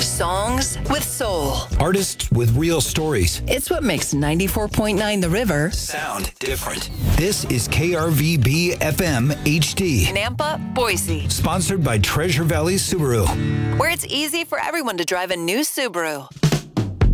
Songs with soul. Artists with real stories. It's what makes 94.9 The River Sound different. This is KRVB FM HD. Nampa, Boise, Sponsored by Treasure Valley Subaru. where it's easy for everyone to drive a new Subaru.